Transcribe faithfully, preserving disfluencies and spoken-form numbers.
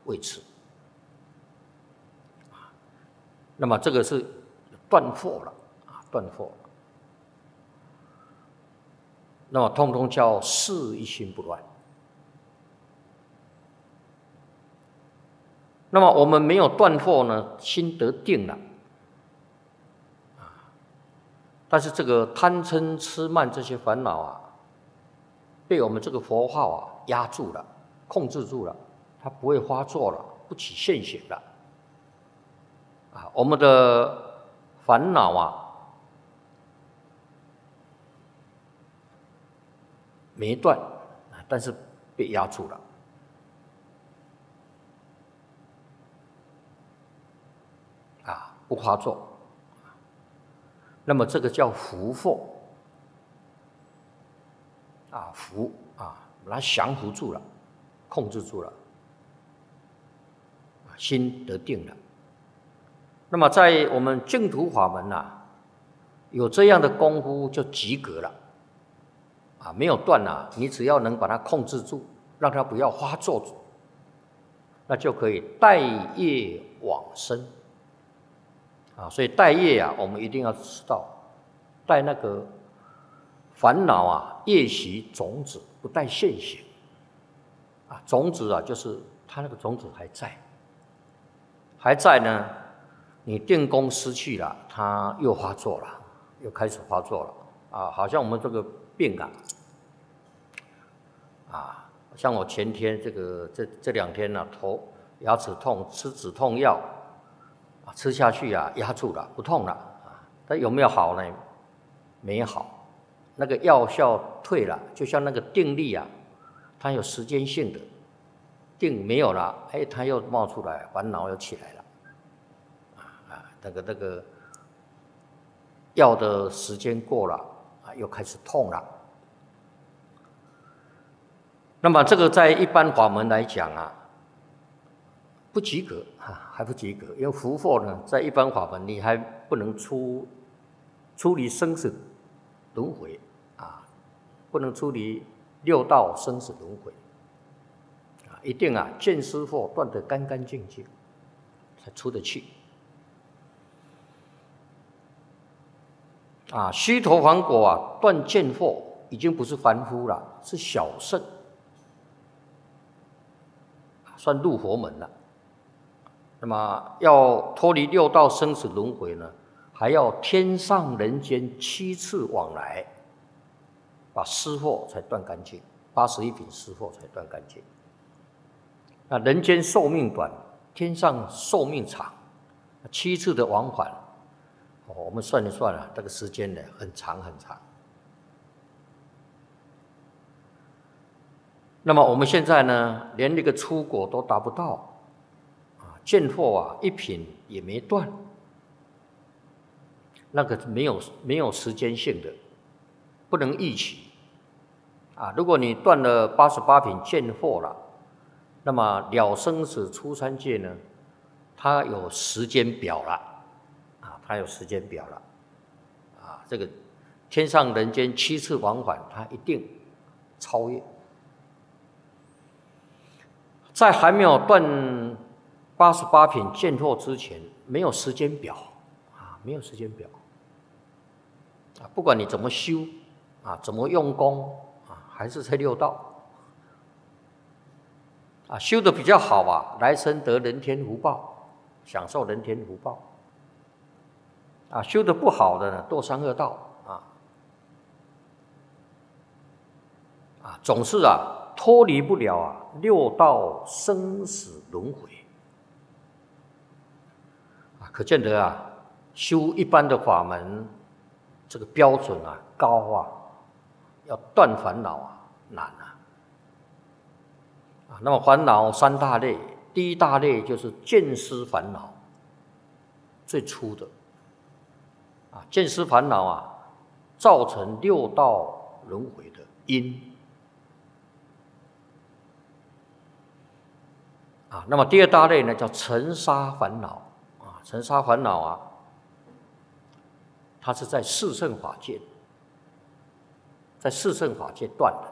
为此。那么这个是断惑了啊，断惑了。那么通通叫事一心不乱。那么我们没有断惑呢，心得定了。但是这个贪嗔痴慢这些烦恼啊，被我们这个佛号啊压住了，控制住了，它不会发作了，不起现行了。啊，我们的烦恼啊没断，但是被压住了。啊，不发作。那么这个叫伏惑，啊伏啊，把它降服住了，控制住了，心得定了。那么在我们净土法门啊，有这样的功夫就及格了，啊没有断啊，你只要能把它控制住，让它不要发作，那就可以带业往生。啊，所以带业啊，我们一定要知道，带那个烦恼啊，业习种子，不带现行。啊，种子啊，就是它那个种子还在，还在呢。你定功失去了，它又发作了，又开始发作了。啊，好像我们这个病啊，啊，像我前天这个这这两天呢、啊，头牙齿痛，吃止痛药。吃下去啊，压住了，不痛了啊。但有没有好呢？没好，那个药效退了，就像那个定力啊，它有时间性的，定没有了，哎，它又冒出来，烦恼又起来了，啊啊，那个那个药的时间过了啊，又开始痛了。那么这个在一般法门来讲啊，不及格啊，还不及格，因为伏惑呢，在一般法门你还不能出出离生死轮回啊，不能出离六道生死轮回啊，一定啊见思惑断得干干净净，才出得去啊。须陀洹果啊，断见惑已经不是凡夫了，是小圣，算入佛门了。那么要脱离六道生死轮回呢，还要天上人间七次往来，把湿惑才断干净，八十一品湿惑才断干净。那人间寿命短，天上寿命长，七次的往返，哦，我们算一算啊，这个时间呢很长很长。那么我们现在呢，连那个出果都达不到。见惑啊，一品也没断，那个没有没有时间性的，不能预期啊。如果你断了八十八品见惑了，那么了生死出三界呢，它有时间表了啊，它有时间表了啊。这个天上人间七次往返，它一定超越。在还没有断八十八品见惑之前，没有时间表啊，没有时间表啊。不管你怎么修啊，怎么用功啊，还是在六道啊。修的比较好啊，来生得人天福报，享受人天福报啊。修的不好的呢，堕三恶道啊啊，总是啊脱离不了啊六道生死轮回。可见得啊，修一般的法门，这个标准啊高啊，要断烦恼啊难啊。啊，那么烦恼三大类，第一大类就是见思烦恼，最初的啊，见思烦恼啊，造成六道轮回的因啊。那么第二大类呢，叫尘沙烦恼。尘沙烦恼啊，它是在四圣法界，在四圣法界断的